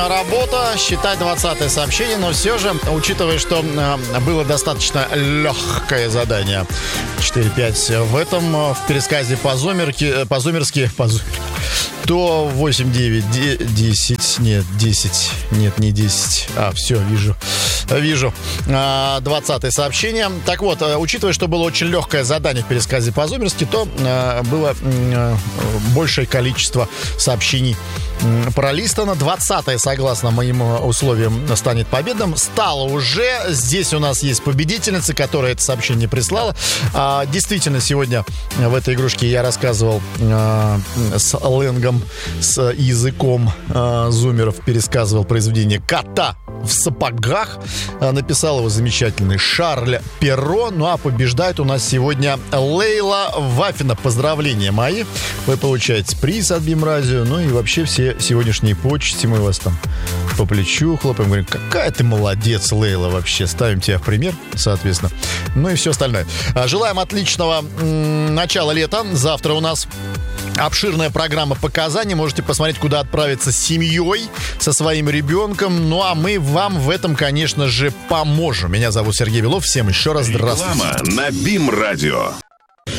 Работа, считать 20-е сообщение, но все же, учитывая, что было достаточно легкое задание 4-5 в этом, в пересказе по-зумерски, то 8, 9, 10, нет, 10, нет, не 10, все, вижу, 20-е сообщение. Так вот, учитывая, что было очень легкое задание в пересказе по-зумерски, то было большее количество сообщений пролистано. 20-е, согласно моим условиям, станет победным. Стало уже. Здесь у нас есть победительница, которая это сообщение прислала. Действительно, сегодня в этой игрушке я рассказывал с ленгом, с языком зумеров, пересказывал произведение «Кота в сапогах». Написал его замечательный Шарль Перро. Ну а побеждает у нас сегодня Лейла Вафина. Поздравления мои. Вы получаете приз от Бимрадио. Ну и вообще все сегодняшние почести. Мы вас там по плечу хлопаем. Говорим, какая ты молодец, Лейла, вообще. Ставим тебя в пример, соответственно. Ну и все остальное. Желаем отличного начала лета. Завтра у нас обширная программа показаний. Можете посмотреть, куда отправиться с семьей, со своим ребенком. Ну, а мы вам в этом, конечно же, поможем. Меня зовут Сергей Белов. Всем еще раз здравствуйте. Реклама на Бимрадио.